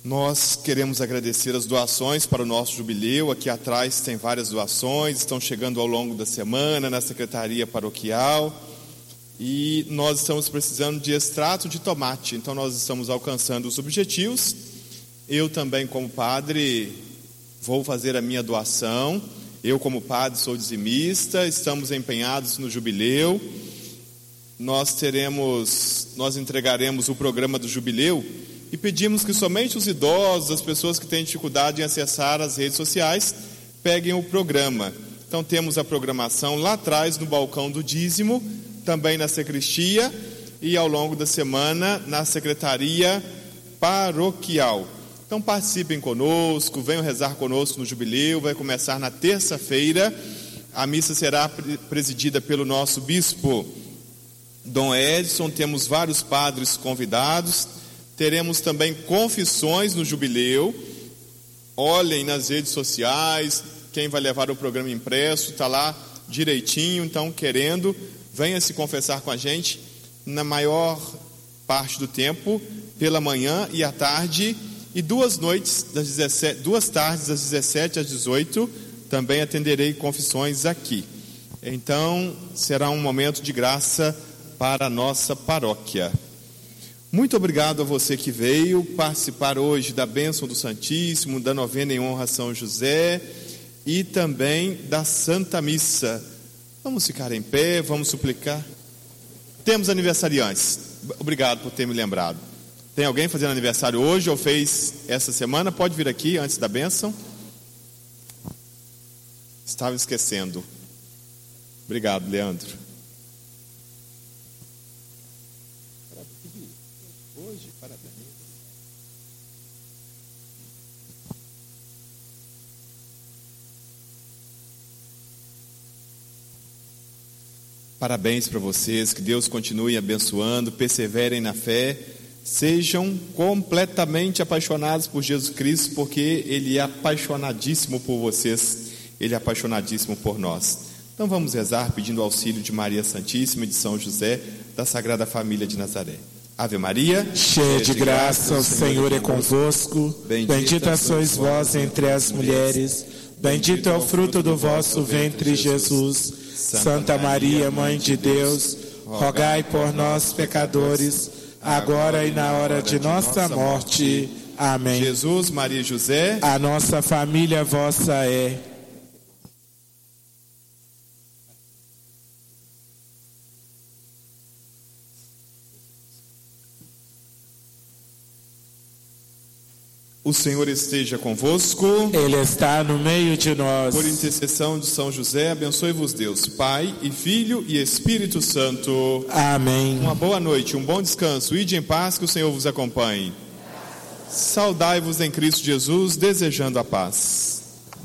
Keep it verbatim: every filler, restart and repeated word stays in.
Nós queremos agradecer as doações para o nosso jubileu. Aqui atrás tem várias doações, estão chegando ao longo da semana na secretaria paroquial. E nós estamos precisando de extrato de tomate, então nós estamos alcançando os objetivos. Eu também, como padre, vou fazer a minha doação. Eu, como padre, sou dizimista, estamos empenhados no jubileu. Nós teremos, nós entregaremos o programa do jubileu e pedimos que somente os idosos, as pessoas que têm dificuldade em acessar as redes sociais, peguem o programa. Então temos a programação lá atrás no balcão do dízimo, também na sacristia e ao longo da semana na secretaria paroquial. Então participem conosco, venham rezar conosco no jubileu. Vai começar na terça-feira. A missa será presidida pelo nosso bispo Dom Edson. Temos vários padres convidados. Teremos também confissões no jubileu. Olhem nas redes sociais, quem vai levar o programa impresso, está lá direitinho. Então, querendo, venha se confessar com a gente na maior parte do tempo, pela manhã e à tarde, e duas noites, das dezessete, duas tardes, das dezessete às dezoito, também atenderei confissões aqui. Então, será um momento de graça para a nossa paróquia. Muito obrigado a você que veio participar hoje da bênção do Santíssimo, da novena em honra a São José e também da Santa Missa. Vamos ficar em pé, vamos suplicar. Temos aniversariantes. Obrigado por ter me lembrado. Tem alguém fazendo aniversário hoje ou fez essa semana? Pode vir aqui antes da bênção. Estava esquecendo. Obrigado, Leandro. Hoje, parabéns. Parabéns para vocês, que Deus continue abençoando, perseverem na fé, sejam completamente apaixonados por Jesus Cristo, porque Ele é apaixonadíssimo por vocês, Ele é apaixonadíssimo por nós. Então vamos rezar pedindo o auxílio de Maria Santíssima e de São José, da Sagrada Família de Nazaré. Ave Maria, cheia de graça, o Senhor é convosco. Bendita sois vós entre as mulheres, bendito é o fruto do vosso ventre, Jesus. Santa Maria, Mãe de Deus, rogai por nós, pecadores, agora e na hora de nossa morte. Amém. Jesus, Maria e José, a nossa família vossa é. O Senhor esteja convosco. Ele está no meio de nós. Por intercessão de São José, abençoe-vos Deus, Pai e Filho e Espírito Santo. Amém. Uma boa noite, um bom descanso. Ide em paz, que o Senhor vos acompanhe. Saudai-vos em Cristo Jesus, desejando a paz.